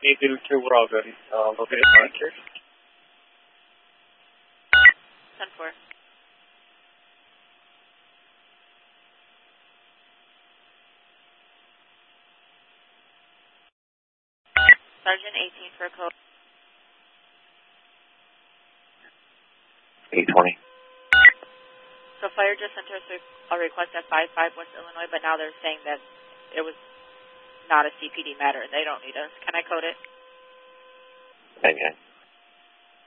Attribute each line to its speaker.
Speaker 1: Eagle 2 Robbery, located market.
Speaker 2: 10-4. Sergeant 18 for code.
Speaker 3: 820.
Speaker 2: So fire just sent us a request at 55 West Illinois, but now they're saying that it was not a CPD matter. They don't need us. Can I code it?
Speaker 3: Okay.